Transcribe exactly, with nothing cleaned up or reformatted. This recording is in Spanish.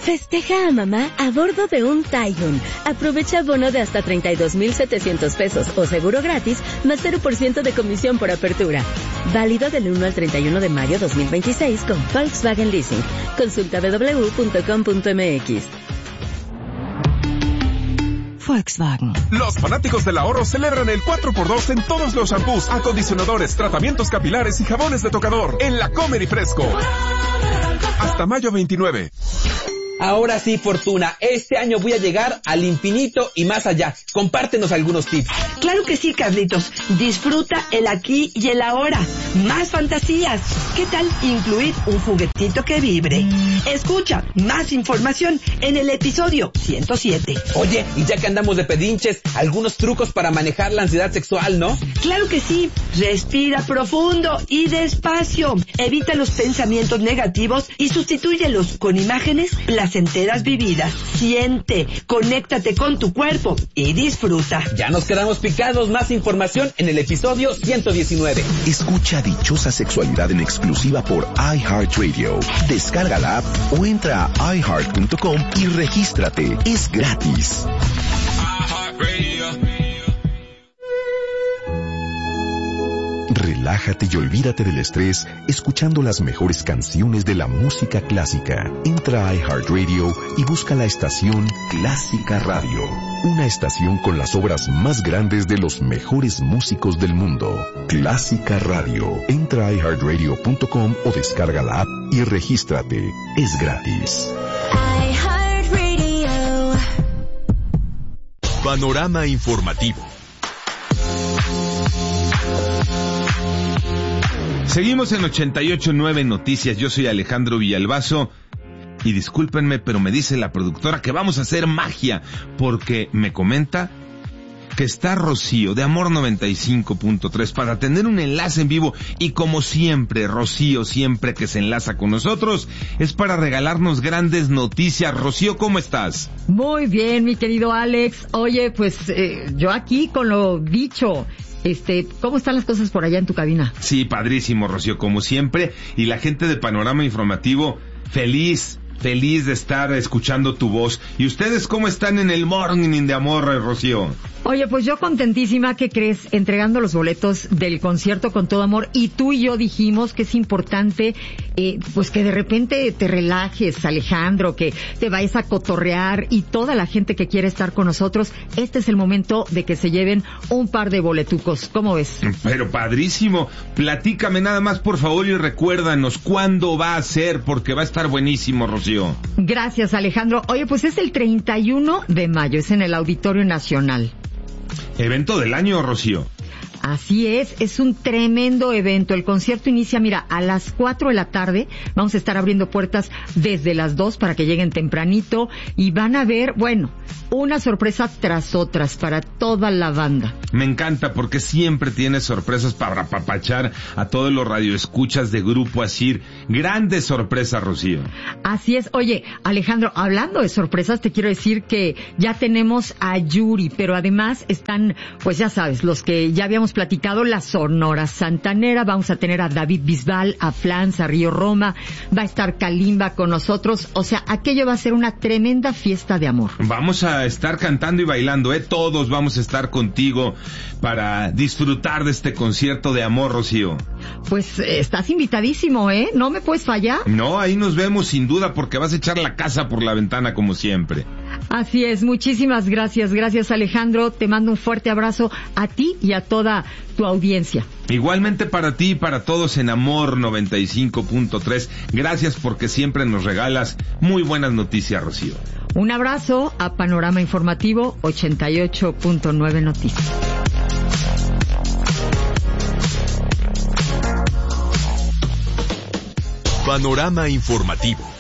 Festeja a mamá a bordo de un Taigun. Aprovecha bono de hasta treinta y dos mil setecientos pesos o seguro gratis, más cero por ciento de comisión por apertura. Válido del uno al treinta y uno de mayo dos mil veintiséis con Volkswagen Leasing. Consulta doble u doble u doble u punto com punto m x. Volkswagen. Los fanáticos del ahorro celebran el cuatro por dos en todos los shampoos, acondicionadores, tratamientos capilares y jabones de tocador en La Comer y Fresco. Hasta mayo veintinueve. Ahora sí, Fortuna, este año voy a llegar al infinito y más allá. Compártenos algunos tips. Claro que sí, Carlitos. Disfruta el aquí y el ahora. Más fantasías. ¿Qué tal incluir un juguetito que vibre? Escucha más información en el episodio ciento siete. Oye, y ya que andamos de pedinches, algunos trucos para manejar la ansiedad sexual, ¿no? Claro que sí. Respira profundo y despacio. Evita los pensamientos negativos y sustitúyelos con imágenes placenteras vividas. Siente, conéctate con tu cuerpo y disfruta. Ya nos quedamos picados. Más información en el episodio ciento diecinueve. Escucha Dichosa Sexualidad en exclusiva por iHeartRadio. Descarga la app o entra a i heart punto com y regístrate. Es gratis. Relájate y olvídate del estrés escuchando las mejores canciones de la música clásica. Entra a iHeartRadio y busca la estación Clásica Radio. Una estación con las obras más grandes de los mejores músicos del mundo. Clásica Radio. Entra a i heart radio punto com o descarga la app y regístrate. Es gratis. iHeartRadio. Panorama informativo. Seguimos en ochenta y ocho punto nueve Noticias. Yo soy Alejandro Villalbazo. Y discúlpenme, pero me dice la productora que vamos a hacer magia, porque me comenta que está Rocío de Amor noventa y cinco punto tres para tener un enlace en vivo. Y como siempre, Rocío, siempre que se enlaza con nosotros, es para regalarnos grandes noticias. Rocío, ¿cómo estás? Muy bien, mi querido Alex. Oye, pues eh, yo aquí con lo dicho... Este, ¿cómo están las cosas por allá en tu cabina? Sí, padrísimo, Rocío, como siempre. Y la gente de Panorama Informativo, feliz, feliz de estar escuchando tu voz. ¿Y ustedes cómo están en el Morning de Amor, Rocío? Oye, pues yo contentísima, ¿qué crees? Entregando los boletos del concierto Con Todo Amor, y tú y yo dijimos que es importante, eh, pues que de repente te relajes, Alejandro, que te vayas a cotorrear, y toda la gente que quiere estar con nosotros, este es el momento de que se lleven un par de boletucos. ¿Cómo ves? Pero padrísimo. Platícame nada más, por favor, y recuérdanos cuándo va a ser, porque va a estar buenísimo, Rocío. Gracias, Alejandro. Oye, pues es el treinta y uno de mayo, es en el Auditorio Nacional. Evento del año, Rocío. Así es, es un tremendo evento. El concierto inicia, mira, a las cuatro de la tarde. Vamos a estar abriendo puertas desde las dos para que lleguen tempranito. Y van a ver, bueno, una sorpresa tras otras para toda la banda. Me encanta porque siempre tienes sorpresas para apapachar a todos los radioescuchas de Grupo Asir. Grandes sorpresas, Rocío. Así es. Oye, Alejandro, hablando de sorpresas, te quiero decir que ya tenemos a Yuri, pero además están, pues ya sabes, los que ya habíamos platicado, la Sonora Santanera. Vamos a tener a David Bisbal, a Flans, a Río Roma, va a estar Kalimba con nosotros. O sea, aquello va a ser una tremenda fiesta de amor. Vamos a estar cantando y bailando, ¿eh? Todos vamos a estar contigo para disfrutar de este concierto de amor, Rocío. Pues eh, estás invitadísimo, ¿eh? No me puedes fallar. No, ahí nos vemos sin duda, porque vas a echar la casa por la ventana como siempre. Así es, muchísimas gracias. Gracias, Alejandro. Te mando un fuerte abrazo a ti y a toda tu audiencia. Igualmente para ti y para todos en Amor noventa y cinco punto tres. Gracias porque siempre nos regalas muy buenas noticias, Rocío. Un abrazo a Panorama Informativo ochenta y ocho punto nueve Noticias. Panorama Informativo.